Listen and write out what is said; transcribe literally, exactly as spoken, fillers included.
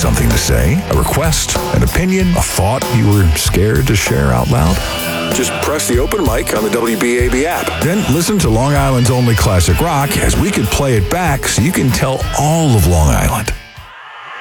something to say, a request, an opinion, a thought you were scared to share out loud? Just press the open mic on the W B A B app. Then listen to Long Island's only classic rock as we could play it back so you can tell all of Long Island